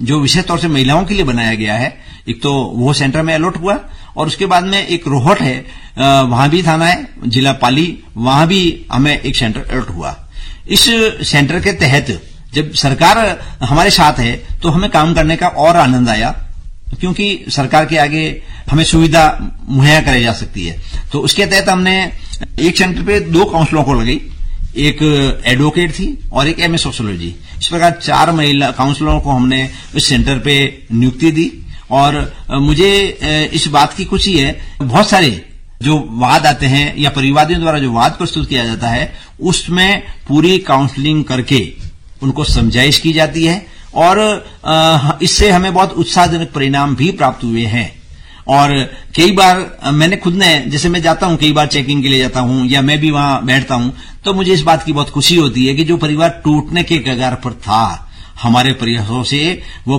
जो विशेष तौर से महिलाओं के लिए बनाया गया है, एक तो वो सेंटर में अलॉट हुआ और उसके बाद में एक रोहट है, वहां भी थाना है, जिला पाली, वहां भी हमें एक सेंटर अलॉट हुआ। इस सेंटर के तहत जब सरकार हमारे साथ है तो हमें काम करने का और आनंद आया, क्योंकि सरकार के आगे हमें सुविधा मुहैया कराई जा सकती है। तो उसके तहत हमने एक सेंटर पे 2 काउंसलरों को लगाई, एक एडवोकेट थी और एक एमए सोशियोलॉजी। इस प्रकार 4 महिला काउंसलरों को हमने इस सेंटर पे नियुक्ति दी। और मुझे इस बात की खुशी है, बहुत सारे जो वाद आते हैं या परिवादियों द्वारा जो वाद प्रस्तुत किया जाता है, उसमें पूरी काउंसलिंग करके उनको समझाइश की जाती है और इससे हमें बहुत उत्साहजनक परिणाम भी प्राप्त हुए हैं। और कई बार मैंने खुद ने, जैसे मैं जाता हूं, कई बार चेकिंग के लिए जाता हूं या मैं भी वहां बैठता हूं, तो मुझे इस बात की बहुत खुशी होती है कि जो परिवार टूटने के कगार पर था, हमारे प्रयासों से वो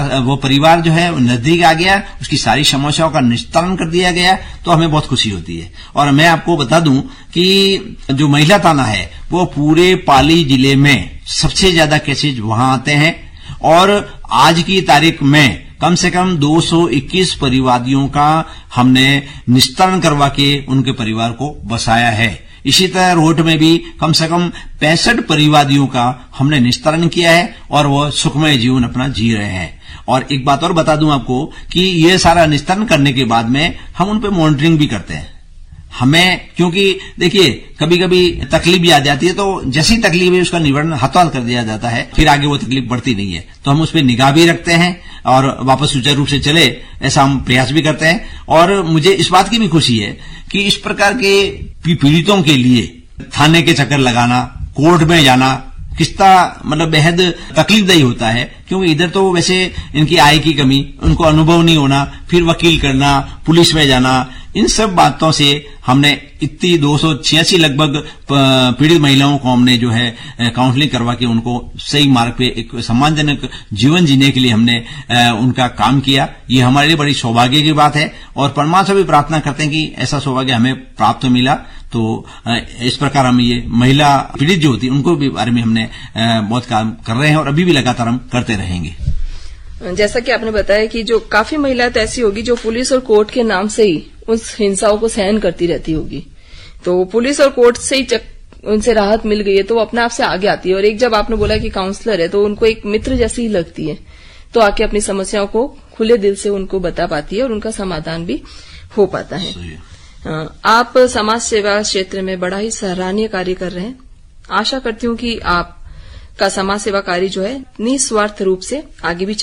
परिवार जो है नजदीक आ गया, उसकी सारी समस्याओं का निस्तारण कर दिया गया, तो हमें बहुत खुशी होती है। और मैं आपको बता दूं कि जो महिला थाना है वो पूरे पाली जिले में सबसे ज्यादा केसेज वहां आते हैं और आज की तारीख में कम से कम 221 परिवादियों का हमने निस्तारण करवा के उनके परिवार को बसाया है। इसी तरह रोहट में भी कम से कम 65 परिवादियों का हमने निस्तारण किया है और वो सुखमय जीवन अपना जी रहे हैं। और एक बात और बता दूं आपको कि ये सारा निस्तारण करने के बाद में हम उन पे मॉनिटरिंग भी करते हैं। हमें, क्योंकि देखिए कभी कभी तकलीफ भी आ जाती है, तो जैसी तकलीफ है उसका निवारण हाथों कर दिया जाता है, फिर आगे वो तकलीफ बढ़ती नहीं है। तो हम उस पर निगाह भी रखते हैं और वापस सुचारू रूप से चले, ऐसा हम प्रयास भी करते हैं। और मुझे इस बात की भी खुशी है कि इस प्रकार के पीड़ितों के लिए थाने के चक्कर लगाना, कोर्ट में जाना किस्ता मतलब बेहद तकलीफदायी होता है, क्योंकि इधर तो वैसे इनकी आय की कमी, उनको अनुभव नहीं होना, फिर वकील करना, पुलिस में जाना, इन सब बातों से हमने इतनी 286 लगभग पीड़ित महिलाओं को हमने जो है काउंसलिंग करवा के उनको सही मार्ग पे एक सम्मानजनक जीवन जीने के लिए हमने उनका काम किया। ये हमारे लिए बड़ी सौभाग्य की बात है और परमात्मा से भी प्रार्थना करते हैं कि ऐसा सौभाग्य हमें प्राप्त मिला। तो इस प्रकार हम ये महिला पीड़ित जो होती है उनको भी बारे में हमने बहुत काम कर रहे हैं और अभी भी लगातार हम करते रहेंगे। जैसा कि आपने बताया कि जो काफी महिलाएं तो ऐसी होगी जो पुलिस और कोर्ट के नाम से ही उस हिंसाओं को सहन करती रहती होगी, तो पुलिस और कोर्ट से ही उनसे राहत मिल गई है तो वो अपने आप से आगे आती है। और एक जब आपने बोला कि काउंसलर है तो उनको एक मित्र जैसी ही लगती है, तो आके अपनी समस्याओं को खुले दिल से उनको बता पाती है और उनका समाधान भी हो पाता है। आप समाज सेवा क्षेत्र में बड़ा ही सराहनीय कार्य कर रहे हैं। आशा करती हूँ कि आपका समाज सेवा कार्य जो है निस्वार्थ रूप से आगे भी